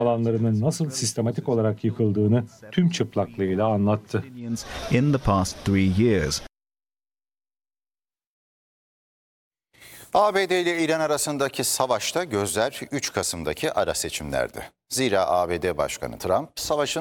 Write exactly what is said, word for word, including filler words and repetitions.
alanlarının nasıl sistematik olarak yıkıldığını tüm çıplaklığıyla anlattı. In the past three years. A B D ile İran arasındaki savaşta gözler üç Kasım'daki ara seçimlerde. Zira A B D Başkanı Trump, savaşın